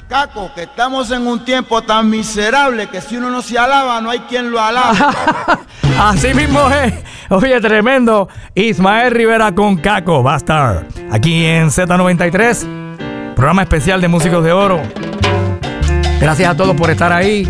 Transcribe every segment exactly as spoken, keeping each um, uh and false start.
Caco, que estamos en un tiempo tan miserable que si uno no se alaba, no hay quien lo alabe. Así mismo es. Oye, tremendo. Ismael Rivera con Caco va a estar aquí en Z noventa y tres, programa especial de Músicos de Oro. Gracias a todos por estar ahí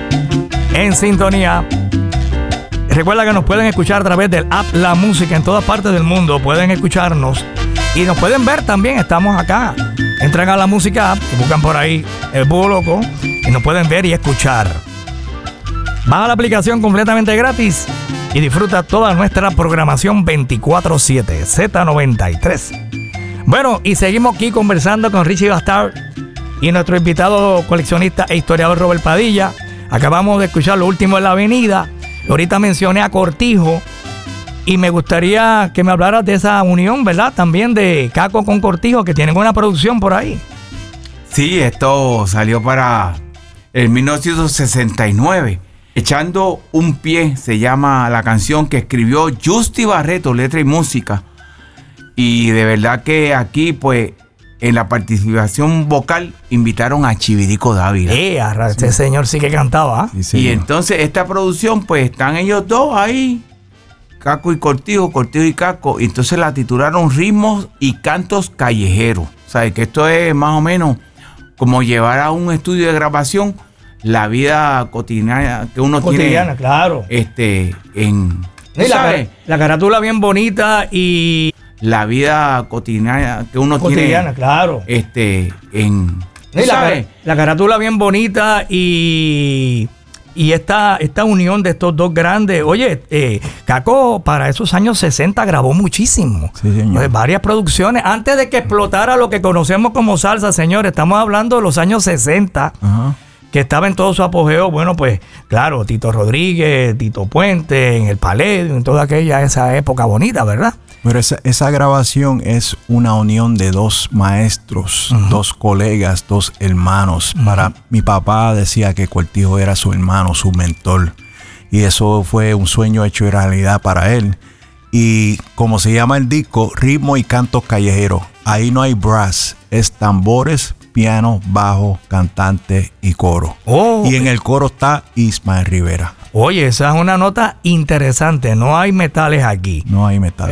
en sintonía. Recuerda que nos pueden escuchar a través del app La Música en todas partes del mundo. Pueden escucharnos y nos pueden ver también. Estamos acá. Entran a La Música app y buscan por ahí El Búho Loco y nos pueden ver y escuchar. Baja la aplicación completamente gratis y disfruta toda nuestra programación veinticuatro siete. Z noventa y tres. Bueno, y seguimos aquí conversando con Richie Bastard y nuestro invitado coleccionista e historiador Robert Padilla. Acabamos de escuchar lo último en la avenida. Ahorita mencioné a Cortijo y me gustaría que me hablaras de esa unión, ¿verdad? También de Caco con Cortijo, que tienen una producción por ahí. Sí, esto salió para el mil novecientos sesenta y nueve. Echando un pie se llama la canción que escribió Justy Barreto, letra y música. Y de verdad que aquí, pues, en la participación vocal invitaron a Chivirico Dávila. Eh, este sí. Señor sí que cantaba. Sí, sí, y entonces esta producción, pues están ellos dos ahí, Caco y Cortijo, Cortijo y Caco, y entonces la titularon Ritmos y Cantos Callejeros. O sea, que esto es más o menos como llevar a un estudio de grabación la vida cotidiana que uno cotidiana, tiene. Claro. Este, en... Sí, la, la carátula bien bonita y... La vida cotidiana que uno cotidiana, tiene. Claro. Este, en... Sí, la, la carátula bien bonita y... Y esta, esta unión de estos dos grandes. Oye, eh, Caco para esos años sesenta grabó muchísimo. Sí, señor. Pues varias producciones. Antes de que explotara lo que conocemos como salsa, señores, estamos hablando de los años sesenta. Ajá. Que estaba en todo su apogeo. Bueno, pues, claro, Tito Rodríguez, Tito Puente, en el Palladium, en toda aquella, esa época bonita, ¿verdad? Pero esa, esa grabación es una unión de dos maestros, uh-huh. dos colegas, dos hermanos. Uh-huh. Para mi papá decía que Cortijo era su hermano, su mentor. Y eso fue un sueño hecho realidad para él. Y como se llama el disco, Ritmo y Cantos Callejeros. Ahí no hay brass, es tambores, piano, bajo, cantante y coro. Oh. Y en el coro está Ismael Rivera. Oye, esa es una nota interesante. No hay metales aquí. No hay metales.